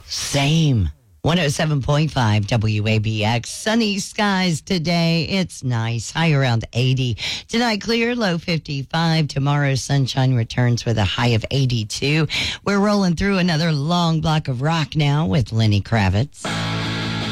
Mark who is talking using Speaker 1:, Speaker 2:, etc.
Speaker 1: Same. 107.5 WABX. Sunny skies today. It's nice. High around 80. Tonight, clear, low 55. Tomorrow, sunshine returns with a high of 82. We're rolling through another long block of rock now with Lenny Kravitz.